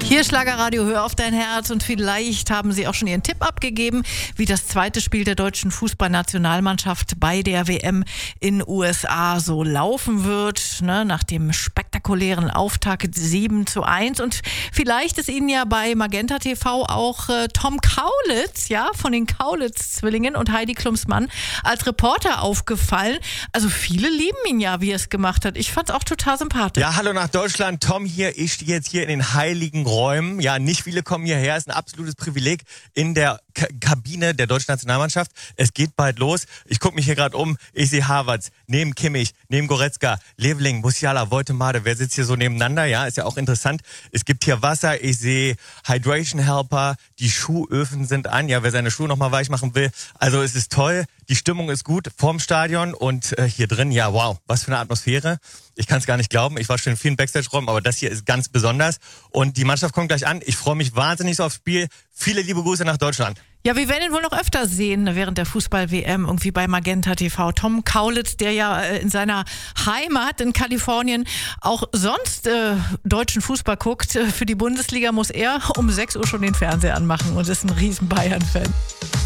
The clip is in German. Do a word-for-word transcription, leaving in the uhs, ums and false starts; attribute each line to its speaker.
Speaker 1: Hier Schlagerradio, hör auf dein Herz, und vielleicht haben Sie auch schon Ihren Tipp abgegeben, wie das zweite Spiel der deutschen Fußballnationalmannschaft bei der W M in U S A so laufen wird, ne, nach dem spektakulären Auftakt sieben zu eins. Und vielleicht ist Ihnen ja bei Magenta T V auch äh, Tom Kaulitz, ja, von den Kaulitz-Zwillingen und Heidi Klums-Mann als Reporter aufgefallen. Also viele lieben ihn ja, wie er es gemacht hat. Ich fand es auch total sympathisch.
Speaker 2: Ja, hallo nach Deutschland. Tom hier. Ich stehe jetzt hier in den heiligen Räumen. Ja, nicht viele kommen hierher. Es ist ein absolutes Privileg in der K- Kabine der deutschen Nationalmannschaft. Es geht bald los. Ich gucke mich hier gerade um. Ich sehe Havertz, neben Kimmich, neben Goretzka, Leveling, Musiala, Woltemade. Wer sitzt hier so nebeneinander? Ja, ist ja auch interessant. Es gibt hier Wasser. Ich sehe Hydration Helper. Die Schuhöfen sind an. Ja, wer seine Schuhe nochmal weich machen will. Also es ist toll. Die Stimmung ist gut vorm Stadion und äh, hier drin. Ja, wow, was für eine Atmosphäre. Ich kann es gar nicht glauben. Ich war schon in vielen Backstage-Räumen, aber das hier ist ganz besonders. Und die Mannschaft kommt gleich an. Ich freue mich wahnsinnig so aufs Spiel. Viele liebe Grüße nach Deutschland.
Speaker 1: Ja, wir werden ihn wohl noch öfter sehen während der Fußball-W M, irgendwie bei Magenta T V. Tom Kaulitz, der ja äh, in seiner Heimat in Kalifornien auch sonst äh, deutschen Fußball guckt. Für die Bundesliga muss er um sechs Uhr schon den Fernseher anmachen und ist ein riesen Bayern-Fan.